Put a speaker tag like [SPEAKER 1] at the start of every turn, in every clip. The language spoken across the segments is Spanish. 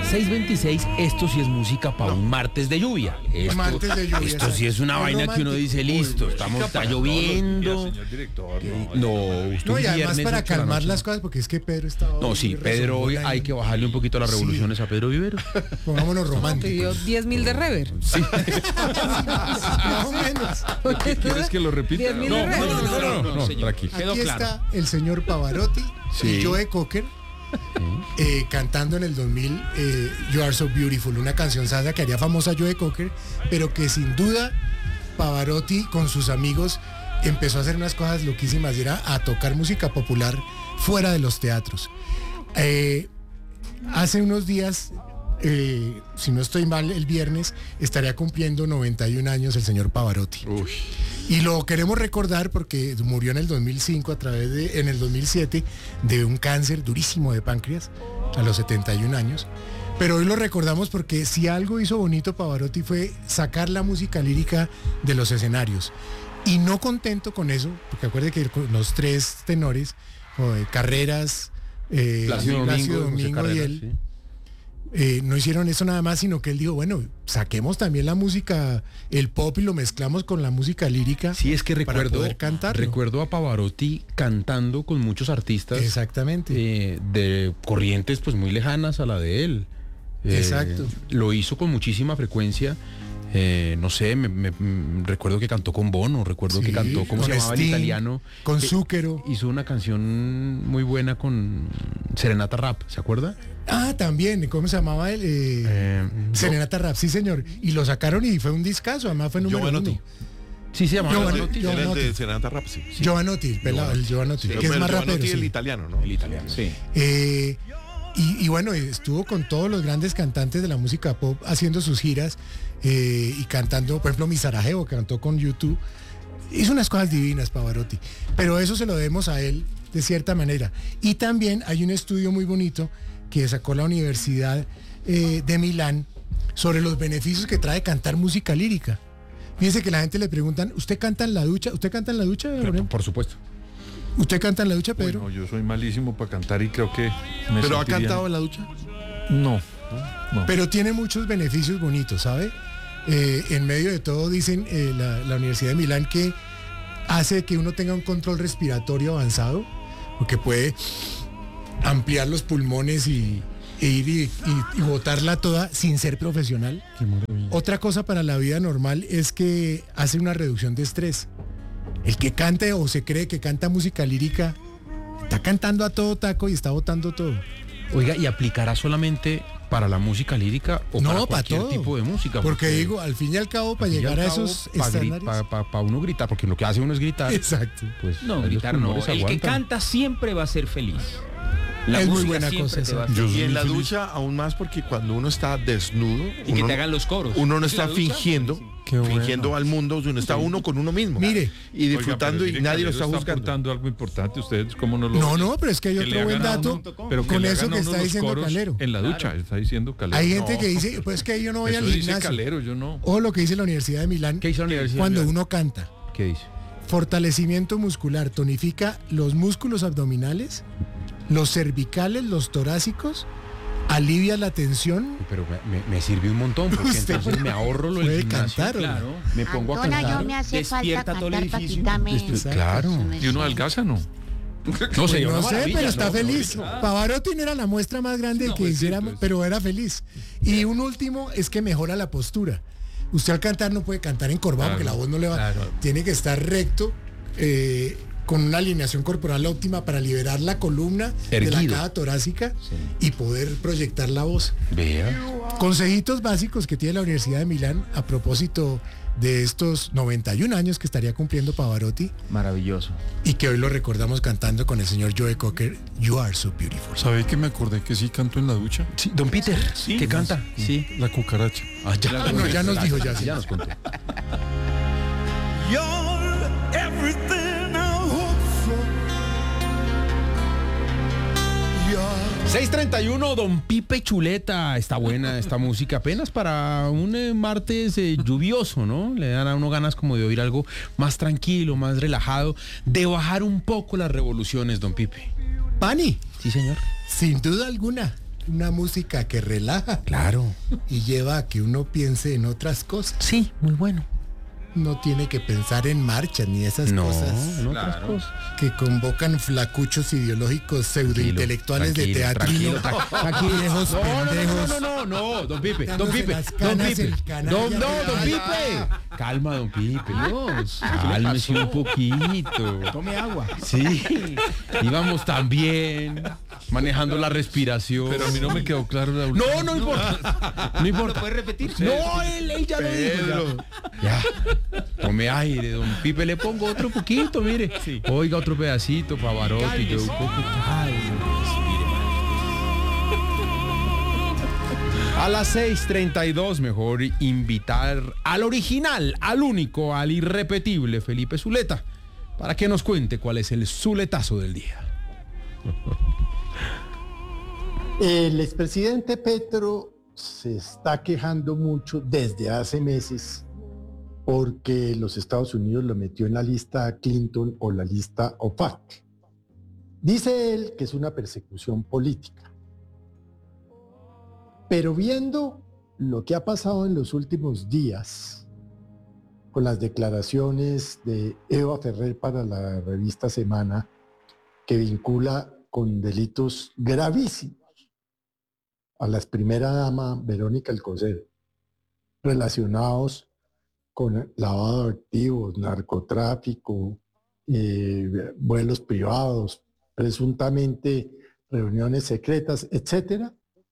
[SPEAKER 1] 6:26, esto sí es música para un martes de lluvia.
[SPEAKER 2] Martes de lluvia.
[SPEAKER 1] Esto sí es una vaina que uno dice, listo, está lloviendo.
[SPEAKER 3] Señor director,
[SPEAKER 1] No,
[SPEAKER 2] No, y además
[SPEAKER 1] viernes,
[SPEAKER 2] para
[SPEAKER 1] 8 de la
[SPEAKER 2] calmar
[SPEAKER 1] noche.
[SPEAKER 2] las cosas, porque es que Pedro está hoy.
[SPEAKER 1] No, sí, Pedro, hoy hay que bajarle un poquito las revoluciones a Pedro Viveros.
[SPEAKER 2] Pongámonos
[SPEAKER 4] Pidió
[SPEAKER 2] románticos.
[SPEAKER 4] 10.000 de rever.
[SPEAKER 1] Sí.
[SPEAKER 2] Más o menos.
[SPEAKER 3] ¿Quieres que lo repita?
[SPEAKER 4] 10.000 de rever.
[SPEAKER 1] No,
[SPEAKER 3] señor.
[SPEAKER 1] tranquilo.
[SPEAKER 2] Aquí está el señor Pavarotti
[SPEAKER 1] Sí.
[SPEAKER 2] y Joe Cocker cantando en el 2000 You Are So Beautiful, una canción sasa que haría famosa Joe Cocker, pero que sin duda Pavarotti con sus amigos empezó a hacer unas cosas loquísimas y era a tocar música popular fuera de los teatros. Hace unos días, si no estoy mal, el viernes estaría cumpliendo 91 años el señor Pavarotti.
[SPEAKER 3] Uy.
[SPEAKER 2] Y lo queremos recordar porque murió en el 2005 en el 2007 de un cáncer durísimo de páncreas a los 71 años. Pero hoy lo recordamos porque si algo hizo bonito Pavarotti fue sacar la música lírica de los escenarios. Y no contento con eso, porque acuerde que los tres tenores, Carreras,
[SPEAKER 1] Plácido Domingo
[SPEAKER 2] y
[SPEAKER 1] Carreras,
[SPEAKER 2] él,
[SPEAKER 1] sí.
[SPEAKER 2] no hicieron eso nada más, sino que él dijo, bueno, saquemos también la música, el pop y lo mezclamos con la música lírica.
[SPEAKER 1] Sí, es que
[SPEAKER 2] para
[SPEAKER 1] recuerdo,
[SPEAKER 2] poder cantarlo.
[SPEAKER 1] recuerdo a Pavarotti cantando con muchos artistas
[SPEAKER 2] Exactamente.
[SPEAKER 1] de corrientes pues muy lejanas a la de él.
[SPEAKER 2] Exacto.
[SPEAKER 1] Lo hizo con muchísima frecuencia. No sé, recuerdo que cantó con Bono, recuerdo que
[SPEAKER 2] Sí,
[SPEAKER 1] cantó, ¿cómo
[SPEAKER 2] con
[SPEAKER 1] se llamaba
[SPEAKER 2] Sting,
[SPEAKER 1] el italiano?
[SPEAKER 2] con Zucchero.
[SPEAKER 1] Hizo una canción muy buena con Serenata Rap, ¿se acuerda?
[SPEAKER 2] Ah, también, ¿cómo se llamaba él? Serenata Rap, sí señor. Y lo sacaron y fue un discazo, además fue número
[SPEAKER 5] Giovanotti.
[SPEAKER 2] 1.
[SPEAKER 1] Sí, se llamaba
[SPEAKER 2] Giovanotti.
[SPEAKER 1] Giovanotti.
[SPEAKER 5] Era el de Serenata Rap, sí.
[SPEAKER 2] Giovanotti, el pelado, el Giovanotti, que es más rapero.
[SPEAKER 5] Giovanotti, el
[SPEAKER 2] Sí.
[SPEAKER 5] italiano, ¿no?
[SPEAKER 1] El italiano.
[SPEAKER 3] Sí.
[SPEAKER 2] Y bueno, estuvo con todos los grandes cantantes de la música pop haciendo sus giras y cantando, por ejemplo, Mi Sarajevo, que cantó con YouTube. Hizo unas cosas divinas, Pavarotti. Pero eso se lo debemos a él de cierta manera. Y también hay un estudio muy bonito que sacó la Universidad de Milán sobre los beneficios que trae cantar música lírica. Fíjese que la gente le preguntan, ¿usted canta en la ducha? ¿Usted canta en la ducha?
[SPEAKER 1] Por supuesto.
[SPEAKER 2] ¿Usted canta en la ducha, Pedro?
[SPEAKER 3] Bueno, yo soy malísimo para cantar y creo que
[SPEAKER 5] ¿Pero ha cantado en la ducha?
[SPEAKER 3] No.
[SPEAKER 2] Pero tiene muchos beneficios bonitos, ¿sabe? En medio de todo dicen la Universidad de Milán que hace que uno tenga un control respiratorio avanzado, porque puede ampliar los pulmones e ir y botarla toda sin ser profesional. Otra cosa para la vida normal es que hace una reducción de estrés. El que cante o se cree que canta música lírica está cantando a todo taco y está botando todo.
[SPEAKER 1] Oiga, ¿y aplicará solamente para la música lírica o
[SPEAKER 2] No,
[SPEAKER 1] para
[SPEAKER 2] para
[SPEAKER 1] cualquier
[SPEAKER 2] todo.
[SPEAKER 1] tipo de música?
[SPEAKER 2] Porque digo, al fin y al cabo, para llegar a esos estándares.
[SPEAKER 1] Para uno gritar, porque lo que hace uno es gritar.
[SPEAKER 2] Exacto.
[SPEAKER 1] Pues
[SPEAKER 6] No,
[SPEAKER 1] ahí los
[SPEAKER 6] gritar no.
[SPEAKER 1] pulmones
[SPEAKER 6] El que
[SPEAKER 1] aguantan.
[SPEAKER 6] canta siempre va a ser feliz. La
[SPEAKER 2] Es muy
[SPEAKER 6] música
[SPEAKER 2] buena
[SPEAKER 6] siempre
[SPEAKER 2] cosa
[SPEAKER 6] te va a
[SPEAKER 2] esa.
[SPEAKER 6] hacer
[SPEAKER 5] Y en la ducha aún más porque cuando uno está desnudo,
[SPEAKER 6] Y que te hagan los coros.
[SPEAKER 5] uno no
[SPEAKER 6] ¿En
[SPEAKER 5] está
[SPEAKER 6] la ducha?
[SPEAKER 5] fingiendo,
[SPEAKER 3] Qué bueno.
[SPEAKER 5] fingiendo al mundo, uno está uno con uno mismo.
[SPEAKER 2] Mire.
[SPEAKER 5] Y disfrutando
[SPEAKER 3] Oiga, pero
[SPEAKER 5] y nadie lo está
[SPEAKER 3] Calero
[SPEAKER 5] buscando.
[SPEAKER 3] aportando algo importante. Ustedes, ¿cómo no lo
[SPEAKER 2] No, pero es que hay
[SPEAKER 3] que le
[SPEAKER 2] otro buen
[SPEAKER 3] hagan a
[SPEAKER 2] dato
[SPEAKER 3] uno, pero
[SPEAKER 2] con
[SPEAKER 3] le
[SPEAKER 2] eso
[SPEAKER 3] hagan
[SPEAKER 2] que
[SPEAKER 3] a uno
[SPEAKER 2] está
[SPEAKER 3] los
[SPEAKER 2] diciendo
[SPEAKER 3] coros
[SPEAKER 2] Calero.
[SPEAKER 3] en la ducha, está diciendo Calero.
[SPEAKER 2] Hay gente
[SPEAKER 3] No,
[SPEAKER 2] que dice, pues que yo no voy
[SPEAKER 3] eso
[SPEAKER 2] al
[SPEAKER 3] dice
[SPEAKER 2] gimnasio.
[SPEAKER 3] Calero, yo no.
[SPEAKER 2] O lo que dice la Universidad de Milán,
[SPEAKER 1] ¿Qué hizo la Universidad?
[SPEAKER 2] cuando
[SPEAKER 1] de
[SPEAKER 2] uno canta.
[SPEAKER 1] ¿Qué dice?
[SPEAKER 2] Fortalecimiento muscular, tonifica los músculos abdominales, los cervicales, los torácicos, alivia la tensión.
[SPEAKER 1] Pero me sirve un montón, porque
[SPEAKER 2] Usted
[SPEAKER 1] entonces me ahorro lo del
[SPEAKER 2] puede
[SPEAKER 1] gimnasio.
[SPEAKER 2] cantar, ¿o no?
[SPEAKER 6] Claro.
[SPEAKER 1] Me pongo a
[SPEAKER 7] Antona,
[SPEAKER 1] cantar.
[SPEAKER 7] yo me hace
[SPEAKER 6] Despierta
[SPEAKER 7] falta
[SPEAKER 6] todo el
[SPEAKER 7] cantar para
[SPEAKER 6] edificio.
[SPEAKER 7] quitarme.
[SPEAKER 1] Claro.
[SPEAKER 3] Y uno adelgaza, ¿no?
[SPEAKER 1] No sería una
[SPEAKER 2] No sé,
[SPEAKER 1] maravilla,
[SPEAKER 2] pero está
[SPEAKER 1] ¿no?
[SPEAKER 2] feliz. Pavarotti no era la muestra más grande
[SPEAKER 3] No,
[SPEAKER 2] que
[SPEAKER 3] pues sí,
[SPEAKER 2] hiciera,
[SPEAKER 3] pues.
[SPEAKER 2] pero era feliz. Y un último es que mejora la postura. Usted al cantar no puede cantar encorvado porque la voz no le va.
[SPEAKER 1] claro.
[SPEAKER 2] Tiene que estar recto, con una alineación corporal óptima para liberar la columna de la
[SPEAKER 1] Erguido.
[SPEAKER 2] caja torácica y poder proyectar la voz.
[SPEAKER 1] Vea.
[SPEAKER 2] Consejitos básicos que tiene la Universidad de Milán a propósito de estos 91 años que estaría cumpliendo Pavarotti
[SPEAKER 6] Maravilloso.
[SPEAKER 2] y que hoy lo recordamos cantando con el señor Joe Cocker, You Are So Beautiful.
[SPEAKER 3] ¿Sabe que me acordé que sí canto en la ducha?
[SPEAKER 1] Sí, don Peter, ¿qué canta? Sí.
[SPEAKER 3] La cucaracha.
[SPEAKER 1] Ah, ya.
[SPEAKER 2] No, ya nos dijo, ya sí.
[SPEAKER 1] Ya nos contó. 6:31, don Pipe Chuleta. Está buena esta música, apenas para un martes lluvioso, ¿no? Le dan a uno ganas como de oír algo más tranquilo, más relajado, de bajar un poco las revoluciones, don Pipe.
[SPEAKER 2] Pani,
[SPEAKER 1] Sí, señor.
[SPEAKER 2] sin duda alguna. una música que relaja
[SPEAKER 1] Claro.
[SPEAKER 2] y lleva a que uno piense en otras cosas.
[SPEAKER 1] Sí, muy bueno.
[SPEAKER 2] No tiene que pensar en marchas ni esas cosas
[SPEAKER 1] en otras cosas.
[SPEAKER 2] que convocan flacuchos ideológicos pseudointelectuales de teatrino.
[SPEAKER 1] Tranquilo.
[SPEAKER 2] Viejos pendejos.
[SPEAKER 1] No, don Pipe, don
[SPEAKER 2] Dándose
[SPEAKER 1] Pipe,
[SPEAKER 2] las
[SPEAKER 1] don
[SPEAKER 2] canas
[SPEAKER 1] Pipe,
[SPEAKER 2] el canalla
[SPEAKER 1] don
[SPEAKER 2] pelado.
[SPEAKER 1] Pipe. Calma, don Pipe, Dios, cálmese un poquito.
[SPEAKER 6] Tome agua.
[SPEAKER 1] Sí, íbamos tan bien, manejando la respiración.
[SPEAKER 3] Pero a mí no me quedó claro la última.
[SPEAKER 1] No importa, no importa.
[SPEAKER 6] ¿Lo puede repetir?
[SPEAKER 1] No, él ya lo dijo. Ya. Tome aire, don Pipe, le pongo otro poquito, mire. Oiga, otro pedacito, Pavarotti, yo un poco. A las 6:32, mejor invitar al original, al único, al irrepetible Felipe Zuleta, para que nos cuente cuál es el zuletazo del día.
[SPEAKER 7] El expresidente Petro se está quejando mucho desde hace meses porque los Estados Unidos lo metió en la lista Clinton o la lista OPAC. Dice él que es una persecución política. Pero viendo lo que ha pasado en los últimos días con las declaraciones de Eva Ferrer para la revista Semana, que vincula con delitos gravísimos a la primera dama Verónica Alcocer, relacionados con lavado de activos, narcotráfico, vuelos privados, presuntamente reuniones secretas, etcétera,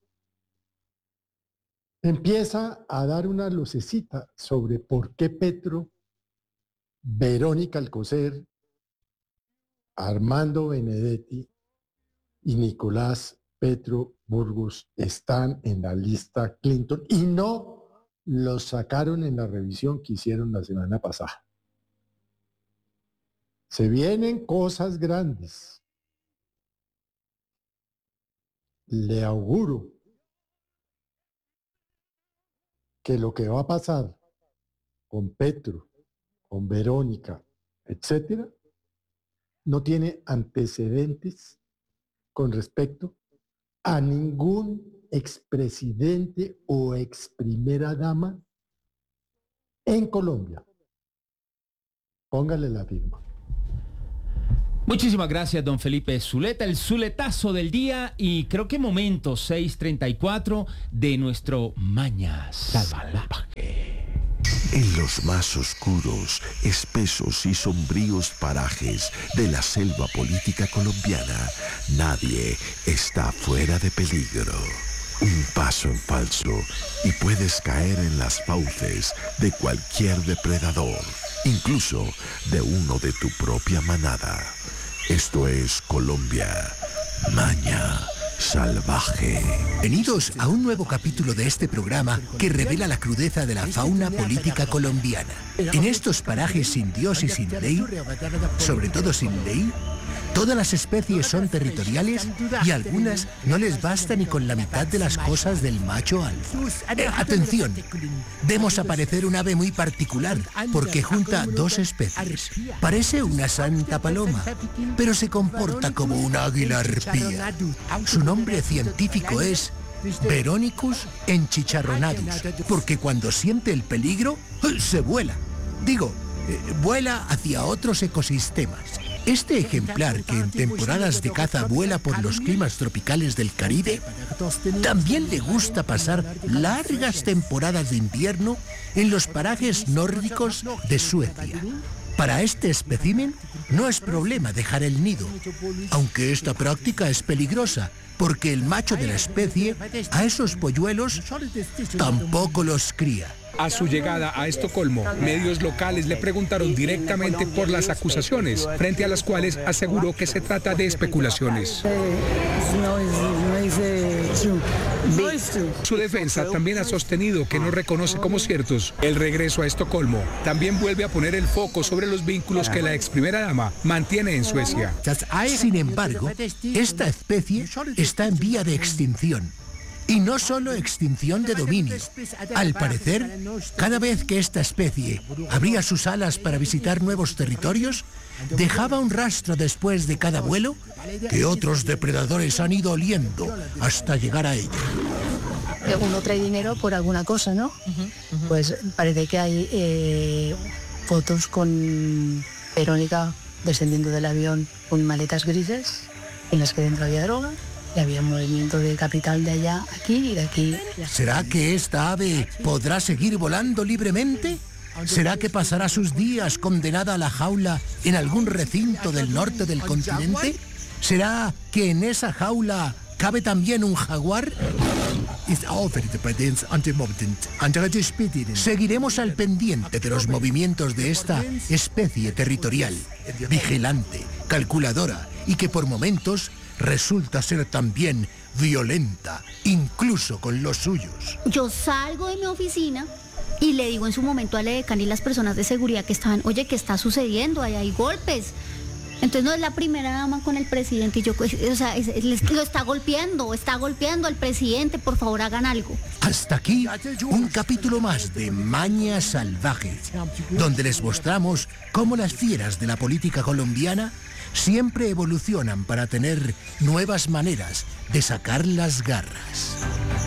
[SPEAKER 7] empieza a dar una lucecita sobre por qué Petro, Verónica Alcocer, Armando Benedetti y Nicolás Petro Burgos están en la lista Clinton y no los sacaron en la revisión que hicieron la semana pasada. Se vienen cosas grandes. Le auguro que lo que va a pasar con Petro, con Verónica, etcétera, no tiene antecedentes con respecto a ningún expresidente o ex primera dama en Colombia. Póngale la firma.
[SPEAKER 6] Muchísimas gracias, don Felipe Zuleta, el zuletazo del día, y creo que momento 6:34 de nuestro Mañas Salvaje.
[SPEAKER 8] En los más oscuros, espesos y sombríos parajes de la selva política colombiana, nadie está fuera de peligro. Un paso en falso y puedes caer en las fauces de cualquier depredador, incluso de uno de tu propia manada. Esto es Colombia, Maña Salvaje.
[SPEAKER 9] Bienvenidos a un nuevo capítulo de este programa que revela la crudeza de la fauna política colombiana. En estos parajes sin Dios y sin ley, sobre todo sin ley, todas las especies son territoriales y algunas no les basta ni con la mitad de las cosas del macho alfa. Atención, vemos aparecer un ave muy particular porque junta dos especies. Parece una santa paloma, pero se comporta como una águila arpía. Su nombre científico es Veronicus enchicharronatus, porque cuando siente el peligro, se vuela. Vuela hacia otros ecosistemas. Este ejemplar, que en temporadas de caza vuela por los climas tropicales del Caribe, también le gusta pasar largas temporadas de invierno en los parajes nórdicos de Suecia. Para este espécimen no es problema dejar el nido, aunque esta práctica es peligrosa, porque el macho de la especie a esos polluelos tampoco los cría.
[SPEAKER 10] A su llegada a Estocolmo, medios locales le preguntaron directamente por las acusaciones, frente a las cuales aseguró que se trata de especulaciones. Su defensa también ha sostenido que no reconoce como ciertos el regreso a Estocolmo. También vuelve a poner el foco sobre los vínculos que la ex primera dama mantiene en Suecia.
[SPEAKER 9] Sin embargo, esta especie está en vía de extinción. Y no solo extinción de dominio. Al parecer, cada vez que esta especie abría sus alas para visitar nuevos territorios, dejaba un rastro después de cada vuelo que otros depredadores han ido oliendo hasta llegar a ella.
[SPEAKER 11] Uno trae dinero por alguna cosa, ¿no? Pues parece que hay fotos con Verónica descendiendo del avión con maletas grises en las que dentro había droga. Y había movimiento de capital de allá, aquí y de aquí.
[SPEAKER 9] ¿Será que esta ave podrá seguir volando libremente? ¿Será que pasará sus días condenada a la jaula en algún recinto del norte del continente? ¿Será que en esa jaula cabe también un jaguar? Seguiremos al pendiente de los movimientos de esta especie territorial, vigilante, calculadora y que por momentos resulta ser también violenta, incluso con los suyos.
[SPEAKER 12] Yo salgo de mi oficina y le digo en su momento al edecán y las personas de seguridad que estaban, oye, ¿qué está sucediendo? Ahí hay golpes. Entonces no es la primera dama con el presidente y yo, o sea, lo está golpeando al presidente, por favor hagan algo.
[SPEAKER 9] Hasta aquí un capítulo más de Maña Salvaje, donde les mostramos cómo las fieras de la política colombiana siempre evolucionan para tener nuevas maneras de sacar las garras.